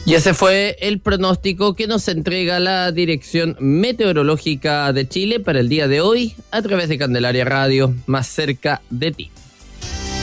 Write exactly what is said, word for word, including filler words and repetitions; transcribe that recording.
Y ese fue el pronóstico que nos entrega la Dirección Meteorológica de Chile para el día de hoy a través de Candelaria Radio, más cerca de ti.